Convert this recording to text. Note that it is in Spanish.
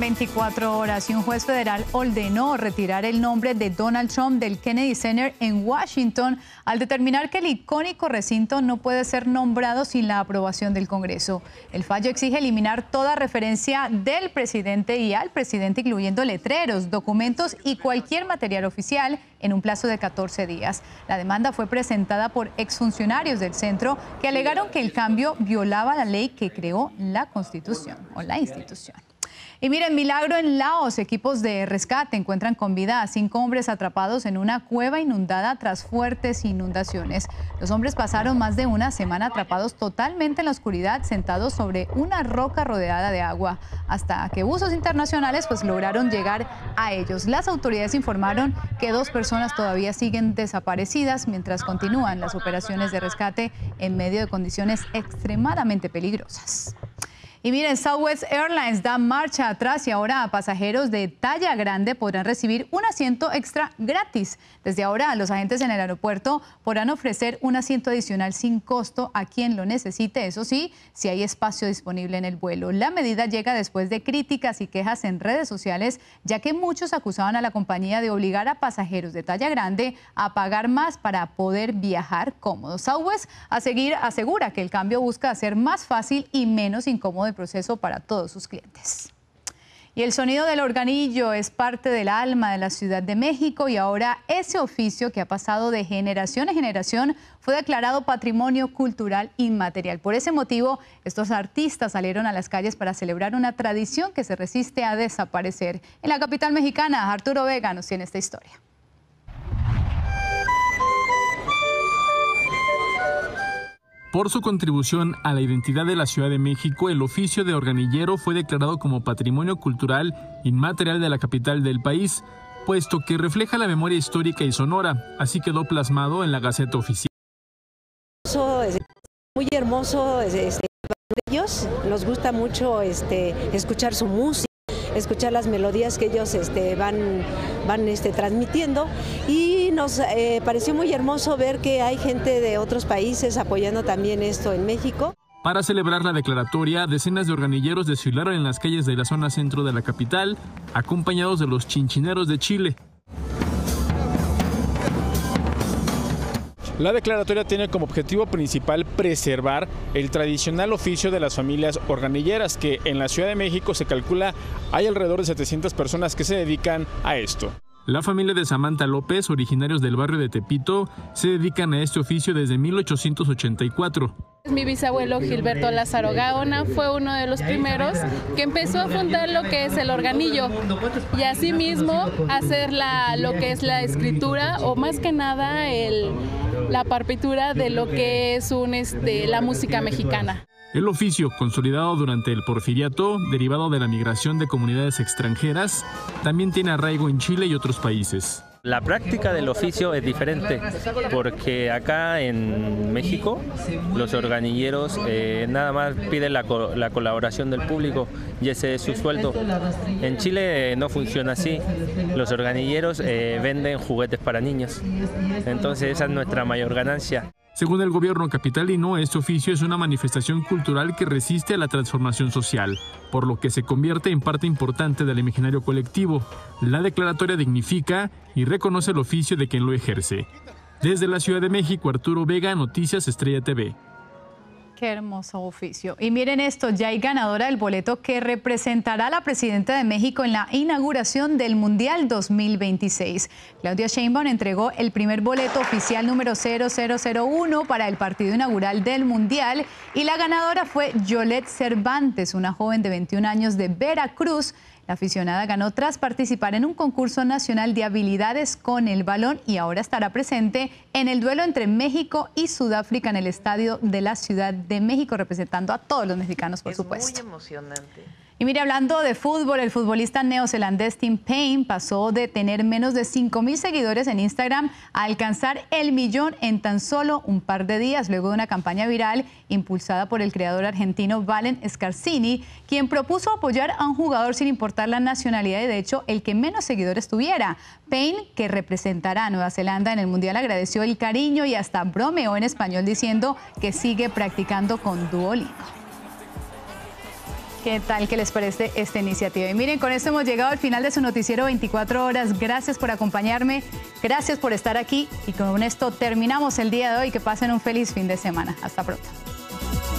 24 horas y un juez federal ordenó retirar el nombre de Donald Trump del Kennedy Center en Washington al determinar que el icónico recinto no puede ser nombrado sin la aprobación del Congreso. El fallo exige eliminar toda referencia del presidente y al presidente, incluyendo letreros, documentos y cualquier material oficial en un plazo de 14 días. La demanda fue presentada por exfuncionarios del centro que alegaron que el cambio violaba la ley que creó la Constitución o la institución. Y miren, milagro en Laos, equipos de rescate encuentran con vida a 5 hombres atrapados en una cueva inundada tras fuertes inundaciones. Los hombres pasaron más de una semana atrapados totalmente en la oscuridad, sentados sobre una roca rodeada de agua, hasta que buzos internacionales lograron llegar a ellos. Las autoridades informaron que 2 personas todavía siguen desaparecidas mientras continúan las operaciones de rescate en medio de condiciones extremadamente peligrosas. Y miren, Southwest Airlines da marcha atrás y ahora pasajeros de talla grande podrán recibir un asiento extra gratis. Desde ahora, los agentes en el aeropuerto podrán ofrecer un asiento adicional sin costo a quien lo necesite, eso sí, si hay espacio disponible en el vuelo. La medida llega después de críticas y quejas en redes sociales, ya que muchos acusaban a la compañía de obligar a pasajeros de talla grande a pagar más para poder viajar cómodos. Southwest asegura que el cambio busca hacer más fácil y menos incómodo el proceso para todos sus clientes. Y el sonido del organillo es parte del alma de la Ciudad de México y ahora ese oficio que ha pasado de generación en generación fue declarado Patrimonio Cultural Inmaterial. Por ese motivo, estos artistas salieron a las calles para celebrar una tradición que se resiste a desaparecer. En la capital mexicana, Arturo Vega nos tiene esta historia. Por su contribución a la identidad de la Ciudad de México, el oficio de organillero fue declarado como Patrimonio Cultural Inmaterial de la capital del país, puesto que refleja la memoria histórica y sonora. Así quedó plasmado en la Gaceta Oficial. Muy hermoso, ellos nos gusta mucho escuchar su música, escuchar las melodías que ellos van transmitiendo, y nos pareció muy hermoso ver que hay gente de otros países apoyando también esto en México. Para celebrar la declaratoria, decenas de organilleros desfilaron en las calles de la zona centro de la capital, acompañados de los chinchineros de Chile. La declaratoria tiene como objetivo principal preservar el tradicional oficio de las familias organilleras, que en la Ciudad de México se calcula hay alrededor de 700 personas que se dedican a esto. La familia de Samantha López, originarios del barrio de Tepito, se dedican a este oficio desde 1884. Mi bisabuelo Gilberto Lázaro Gaona fue uno de los primeros que empezó a fundar lo que es el organillo y asimismo hacer lo que es la escritura, o más que nada la partitura de lo que es la música mexicana. El oficio, consolidado durante el Porfiriato, derivado de la migración de comunidades extranjeras, también tiene arraigo en Chile y otros países. La práctica del oficio es diferente, porque acá en México los organilleros nada más piden la colaboración del público y ese es su sueldo. En Chile no funciona así, los organilleros venden juguetes para niños, entonces esa es nuestra mayor ganancia. Según el gobierno capitalino, este oficio es una manifestación cultural que resiste a la transformación social, por lo que se convierte en parte importante del imaginario colectivo. La declaratoria dignifica y reconoce el oficio de quien lo ejerce. Desde la Ciudad de México, Arturo Vega, Noticias Estrella TV. Qué hermoso oficio. Y miren esto, ya hay ganadora del boleto que representará a la presidenta de México en la inauguración del Mundial 2026. Claudia Sheinbaum entregó el primer boleto oficial número 0001 para el partido inaugural del Mundial y la ganadora fue Yolette Cervantes, una joven de 21 años de Veracruz. La aficionada ganó tras participar en un concurso nacional de habilidades con el balón y ahora estará presente en el duelo entre México y Sudáfrica en el estadio de la Ciudad de México, representando a todos los mexicanos, por supuesto. Es muy emocionante. Y mire, hablando de fútbol, el futbolista neozelandés Tim Payne pasó de tener menos de 5,000 seguidores en Instagram a alcanzar el 1.000.000 en tan solo un par de días, luego de una campaña viral impulsada por el creador argentino Valen Scarsini, quien propuso apoyar a un jugador sin importar la nacionalidad y, de hecho, el que menos seguidores tuviera. Payne, que representará a Nueva Zelanda en el Mundial, agradeció el cariño y hasta bromeó en español diciendo que sigue practicando con Duolingo. ¿Qué tal que les parece esta iniciativa? Y miren, con esto hemos llegado al final de su noticiero 24 horas. Gracias por acompañarme, gracias por estar aquí y con esto terminamos el día de hoy. Que pasen un feliz fin de semana. Hasta pronto.